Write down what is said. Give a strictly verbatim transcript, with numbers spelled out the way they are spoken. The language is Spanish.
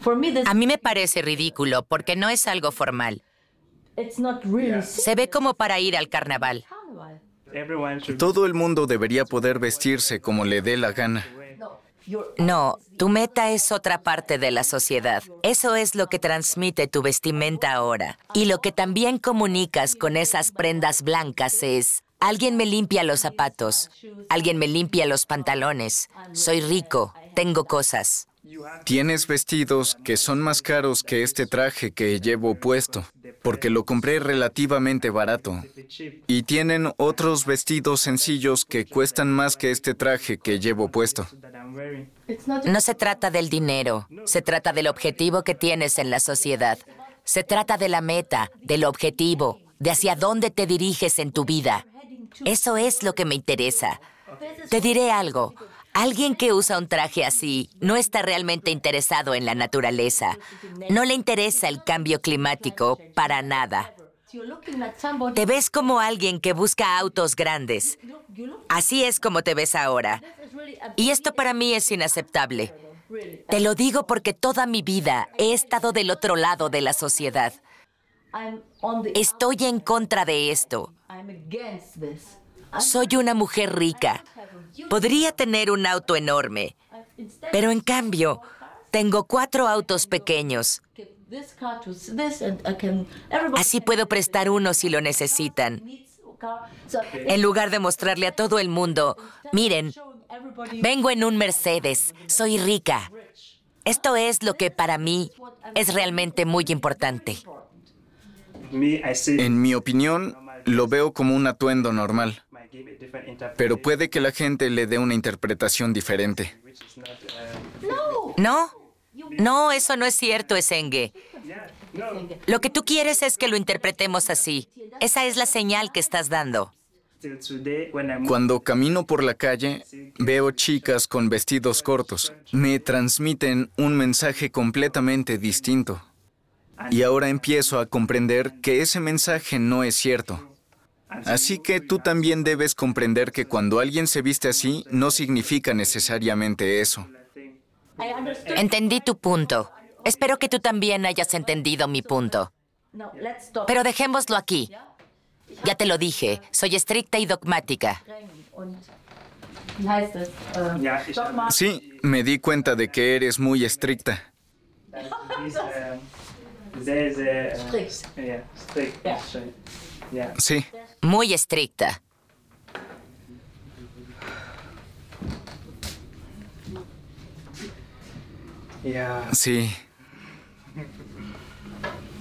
A mí me parece ridículo porque no es algo formal. Se ve como para ir al carnaval. Todo el mundo debería poder vestirse como le dé la gana. No, tu meta es otra parte de la sociedad. Eso es lo que transmite tu vestimenta ahora. Y lo que también comunicas con esas prendas blancas es: alguien me limpia los zapatos, alguien me limpia los pantalones, soy rico, tengo cosas. Tienes vestidos que son más caros que este traje que llevo puesto, porque lo compré relativamente barato. Y tienen otros vestidos sencillos que cuestan más que este traje que llevo puesto. No se trata del dinero, se trata del objetivo que tienes en la sociedad. Se trata de la meta, del objetivo, de hacia dónde te diriges en tu vida. Eso es lo que me interesa. Te diré algo. Alguien que usa un traje así no está realmente interesado en la naturaleza. No le interesa el cambio climático para nada. Te ves como alguien que busca autos grandes. Así es como te ves ahora. Y esto para mí es inaceptable. Te lo digo porque toda mi vida he estado del otro lado de la sociedad. Estoy en contra de esto. Soy una mujer rica. Podría tener un auto enorme, pero en cambio, tengo cuatro autos pequeños. Así puedo prestar uno si lo necesitan. En lugar de mostrarle a todo el mundo: miren, vengo en un Mercedes, soy rica. Esto es lo que para mí es realmente muy importante. En mi opinión, lo veo como un atuendo normal. Pero puede que la gente le dé una interpretación diferente. ¿No? No, eso no es cierto, Esenge. Lo que tú quieres es que lo interpretemos así. Esa es la señal que estás dando. Cuando camino por la calle, veo chicas con vestidos cortos. Me transmiten un mensaje completamente distinto. Y ahora empiezo a comprender que ese mensaje no es cierto. Así que tú también debes comprender que cuando alguien se viste así, no significa necesariamente eso. Entendí tu punto. Espero que tú también hayas entendido mi punto. Pero dejémoslo aquí. Ya te lo dije, soy estricta y dogmática. Sí, me di cuenta de que eres muy estricta. Sí. Muy estricta. Sí.